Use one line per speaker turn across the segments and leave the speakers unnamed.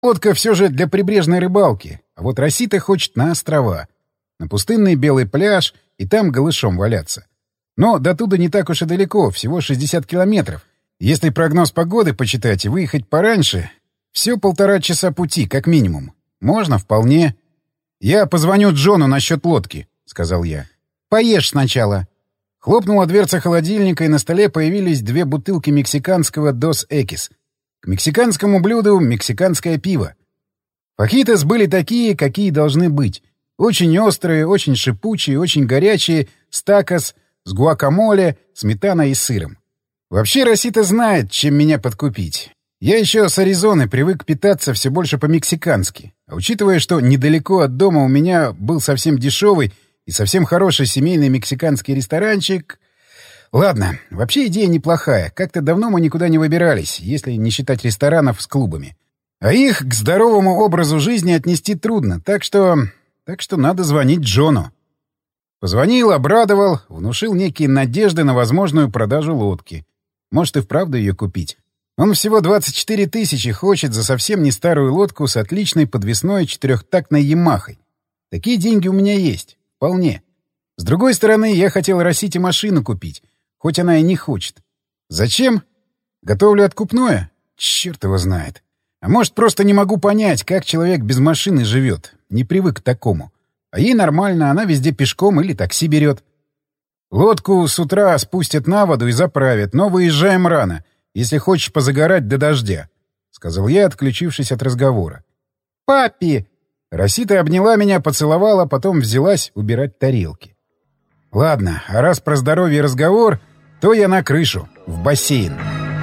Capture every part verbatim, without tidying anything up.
Лодка все же для прибрежной рыбалки, а вот Росита хочет на острова. На пустынный белый пляж и там голышом валяться. Но до туда не так уж и далеко, всего шестьдесят километров. Если прогноз погоды почитать и выехать пораньше, все полтора часа пути, как минимум. Можно вполне. «Я позвоню Джону насчет лодки», — сказал я. «Поешь сначала». Хлопнула дверца холодильника, и на столе появились две бутылки мексиканского «Дос Экис». К мексиканскому блюду мексиканское пиво. Фахитос были такие, какие должны быть. Очень острые, очень шипучие, очень горячие, с такос, с гуакамоле, сметаной и сыром. Вообще Росита знает, чем меня подкупить. Я еще с Аризоны привык питаться все больше по-мексикански. А учитывая, что недалеко от дома у меня был совсем дешевый и совсем хороший семейный мексиканский ресторанчик... Ладно, вообще идея неплохая. Как-то давно мы никуда не выбирались, если не считать ресторанов с клубами. А их к здоровому образу жизни отнести трудно, так что... Так что надо звонить Джону. Позвонил, обрадовал, внушил некие надежды на возможную продажу лодки. Может и вправду ее купить. Он всего двадцать четыре тысячи хочет за совсем не старую лодку с отличной подвесной четырехтактной «Ямахой». Такие деньги у меня есть. Вполне. С другой стороны, я хотел Росите машину купить, хоть она и не хочет. Зачем? Готовлю откупное? Черт его знает. А может, просто не могу понять, как человек без машины живет. Не привык к такому. А ей нормально, она везде пешком или такси берет. Лодку с утра спустят на воду и заправят, но выезжаем рано, если хочешь позагорать до дождя, — сказал я, отключившись от разговора. «Папи!» Росита обняла меня, поцеловала, потом взялась убирать тарелки. Ладно, а раз про здоровье разговор, то я на крышу, в бассейн.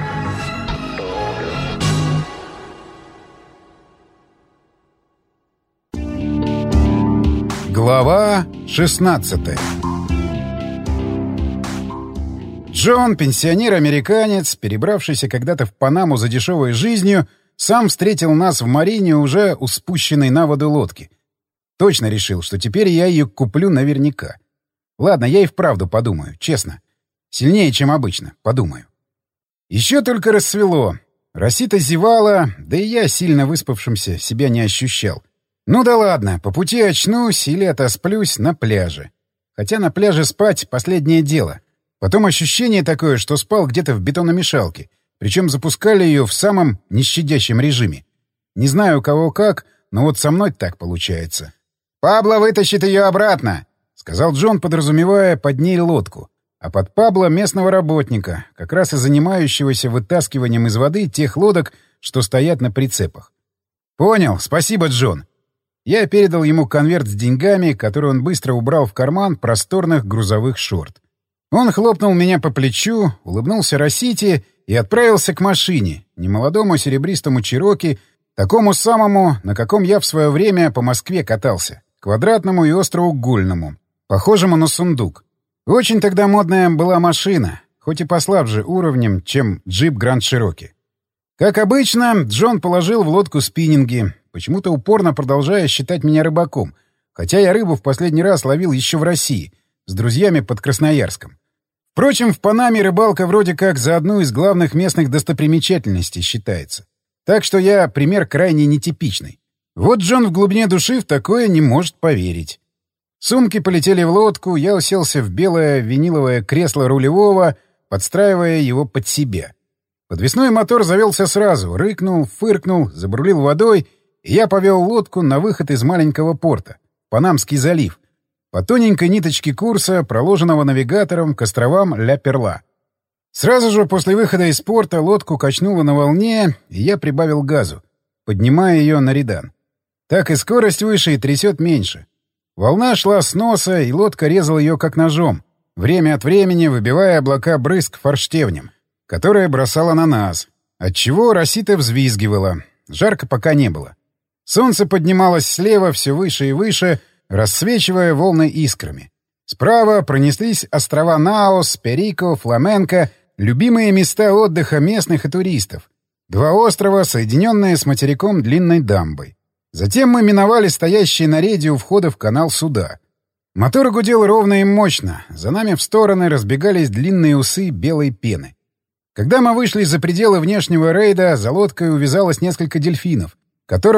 Глава шестнадцатая. Джон, пенсионер-американец, перебравшийся когда-то в Панаму за дешевой жизнью, сам встретил нас в Марине уже у спущенной на воду лодки. Точно решил, что теперь я ее куплю наверняка. Ладно, я и вправду подумаю, честно. Сильнее, чем обычно, подумаю. Еще только рассвело. Росита зевала, да и я, сильно выспавшимся, себя не ощущал. Ну да ладно, по пути очнусь или отосплюсь на пляже. Хотя на пляже спать — последнее дело. Потом ощущение такое, что спал где-то в бетономешалке. Причем запускали ее в самом нещадящем режиме. Не знаю, у кого как, но вот со мной так получается. «Пабло вытащит ее обратно», — сказал Джон, подразумевая под ней лодку. А под Пабло местного работника, как раз и занимающегося вытаскиванием из воды тех лодок, что стоят на прицепах. «Понял, спасибо, Джон». Я передал ему конверт с деньгами, который он быстро убрал в карман просторных грузовых шорт. Он хлопнул меня по плечу, улыбнулся Росите и отправился к машине, немолодому серебристому Чироки, такому самому, на каком я в свое время по Москве катался, квадратному и остроугольному, похожему на сундук. Очень тогда модная была машина, хоть и послабже уровнем, чем джип Гранд Чироки. Как обычно, Джон положил в лодку спиннинги, почему-то упорно продолжая считать меня рыбаком, хотя я рыбу в последний раз ловил еще в России, с друзьями под Красноярском. Впрочем, в Панаме рыбалка вроде как за одну из главных местных достопримечательностей считается. Так что я пример крайне нетипичный. Вот Джон в глубине души в такое не может поверить. Сумки полетели в лодку, я уселся в белое виниловое кресло рулевого, подстраивая его под себя. Подвесной мотор завелся сразу, рыкнул, фыркнул, забурлил водой, и я повел лодку на выход из маленького порта — Панамский залив, по тоненькой ниточке курса, проложенного навигатором к островам Ля-Перла. Сразу же после выхода из порта лодку качнуло на волне, и я прибавил газу, поднимая ее на редан. Так и скорость выше, и трясет меньше. Волна шла с носа, и лодка резала ее как ножом, время от времени выбивая облака брызг форштевнем, которые бросала на нас, отчего Росита взвизгивала. Жарко пока не было. Солнце поднималось слева все выше и выше, рассвечивая волны искрами. Справа пронеслись острова Наос, Перико, Фламенко, любимые места отдыха местных и туристов. Два острова, соединенные с материком длинной дамбой. Затем мы миновали стоящие на рейде у входа в канал суда. Мотор гудел ровно и мощно. За нами в стороны разбегались длинные усы белой пены. Когда мы вышли за пределы внешнего рейда, за лодкой увязалось несколько дельфинов, который